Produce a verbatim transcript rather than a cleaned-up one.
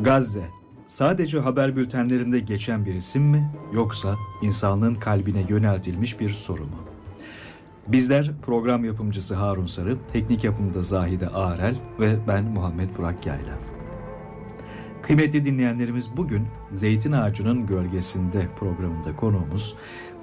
Gazze, sadece haber bültenlerinde geçen bir isim mi, yoksa insanlığın kalbine yöneltilmiş bir soru mu? Bizler program yapımcısı Harun Sarı, teknik yapımda Zahide Ağrel ve ben Muhammed Burak Yayla. Kıymetli dinleyenlerimiz, bugün Zeytin Ağacı'nın Gölgesinde programında konuğumuz